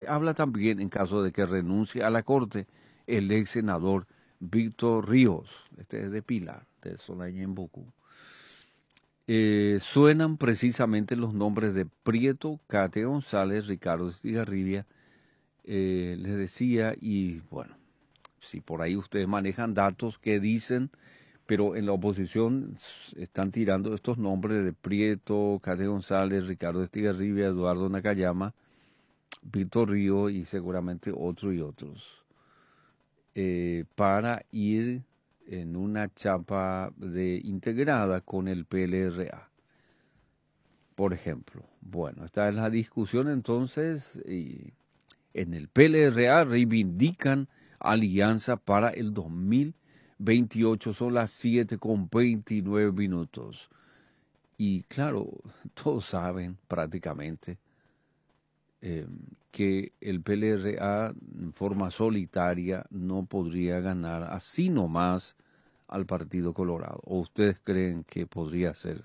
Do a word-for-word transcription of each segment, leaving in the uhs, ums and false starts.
habla también, en caso de que renuncie a la Corte, el ex senador Víctor Ríos, este es de Pilar, de Sonaña-Embucú. Eh, suenan precisamente los nombres de Prieto, Cate González, Ricardo Estigarribia, eh, les decía, y bueno, si por ahí ustedes manejan datos que dicen, pero en la oposición están tirando estos nombres de Prieto, Cate González, Ricardo Estigarribia, Eduardo Nakayama, Víctor Río y seguramente otros y otros, eh, para ir en una chapa de integrada con el P L R A, por ejemplo. Bueno, esta es la discusión entonces, y en el P L R A reivindican alianza para el dos mil veintiocho, son las siete con veintinueve minutos. Y claro, todos saben prácticamente eh, que el P L R A en forma solitaria no podría ganar así nomás al Partido Colorado. ¿O ustedes creen que podría ser?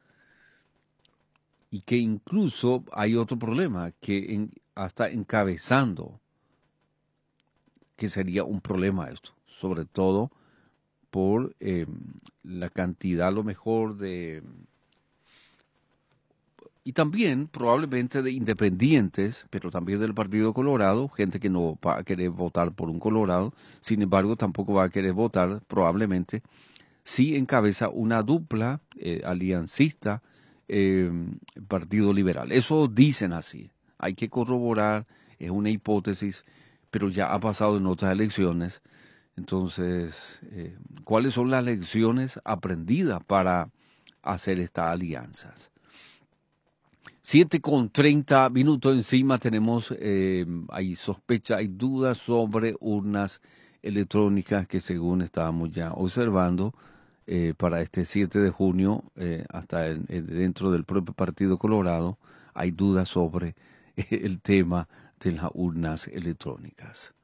Y que incluso hay otro problema, que en, hasta encabezando, que sería un problema esto, sobre todo por eh, la cantidad a lo mejor de... Y también probablemente de independientes, pero también del Partido Colorado, gente que no va a querer votar por un Colorado, sin embargo tampoco va a querer votar probablemente si encabeza una dupla eh, aliancista, eh, Partido Liberal. Eso dicen así, hay que corroborar, es una hipótesis, pero ya ha pasado en otras elecciones. Entonces, eh, ¿cuáles son las lecciones aprendidas para hacer estas alianzas? Siete con treinta minutos encima tenemos, eh, hay sospecha, hay dudas sobre urnas electrónicas que según estábamos ya observando eh, para este siete de junio, eh, hasta el, el, dentro del propio Partido Colorado, hay dudas sobre eh, el tema de las urnas electrónicas.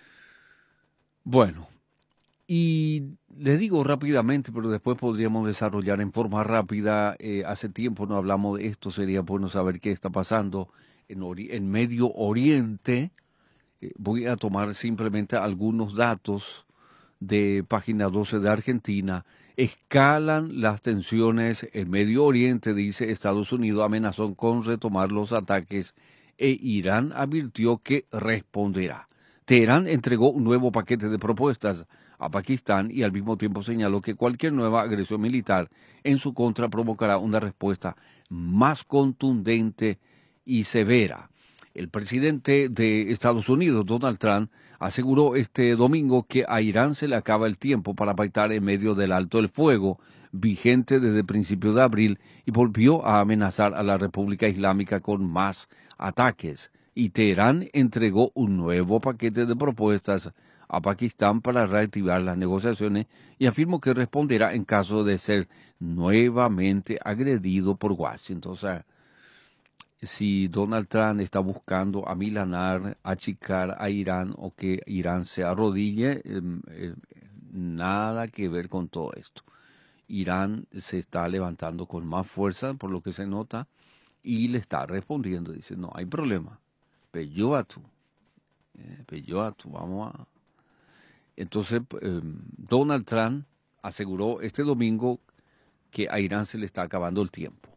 Bueno, y les digo rápidamente, pero después podríamos desarrollar en forma rápida. Eh, hace tiempo no hablamos de esto, sería bueno saber qué está pasando en, ori en Medio Oriente. Eh, voy a tomar simplemente algunos datos de página doce de Argentina. Escalan las tensiones en Medio Oriente, dice Estados Unidos, amenazó con retomar los ataques e Irán advirtió que responderá. Teherán entregó un nuevo paquete de propuestas a Pakistán y al mismo tiempo señaló que cualquier nueva agresión militar en su contra provocará una respuesta más contundente y severa. El presidente de Estados Unidos, Donald Trump, aseguró este domingo que a Irán se le acaba el tiempo para pactar en medio del alto el fuego vigente desde principios de abril y volvió a amenazar a la República Islámica con más ataques. Y Teherán entregó un nuevo paquete de propuestas a Pakistán para reactivar las negociaciones y afirmó que responderá en caso de ser nuevamente agredido por Washington. O sea, si Donald Trump está buscando amilanar, achicar a Irán o que Irán se arrodille, eh, eh, nada que ver con todo esto. Irán se está levantando con más fuerza, por lo que se nota, y le está respondiendo. Dice, no hay problema. Peyoatu, eh, Peyoatu, vamos a... Entonces, eh, Donald Trump aseguró este domingo que a Irán se le está acabando el tiempo.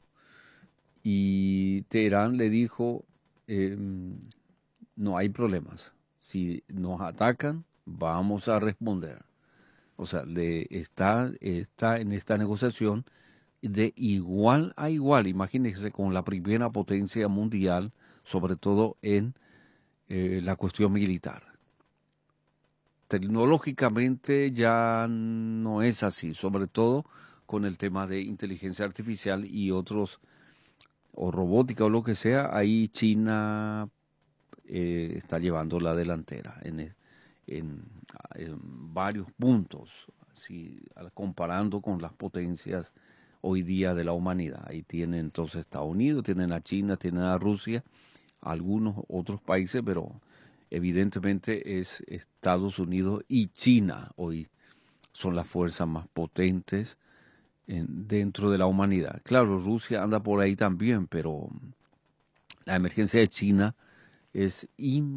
Y Teherán le dijo, eh, no hay problemas. Si nos atacan, vamos a responder. O sea, le está, está en esta negociación de igual a igual. Imagínense con la primera potencia mundial, sobre todo en eh, la cuestión militar. Tecnológicamente ya no es así, sobre todo con el tema de inteligencia artificial y otros, o robótica o lo que sea, ahí China eh, está llevando la delantera en, en, en varios puntos, así, comparando con las potencias hoy día de la humanidad. Ahí tienen entonces Estados Unidos, tienen a China, tienen a Rusia, algunos otros países, pero evidentemente es Estados Unidos y China hoy son las fuerzas más potentes en, dentro de la humanidad. Claro, Rusia anda por ahí también, pero la emergencia de China es